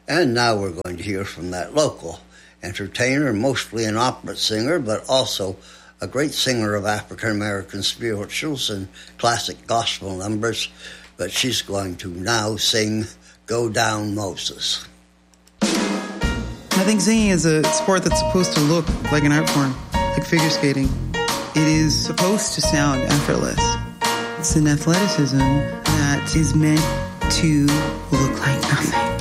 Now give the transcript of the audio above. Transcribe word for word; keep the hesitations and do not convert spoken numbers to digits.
And now we're going to hear from that local entertainer, mostly an opera singer, but also a great singer of African-American spirituals and classic gospel numbers. But she's going to now sing Go Down, Moses. I think singing is a sport that's supposed to look like an art form, like figure skating. It is supposed to sound effortless. It's an athleticism that is meant to look like nothing.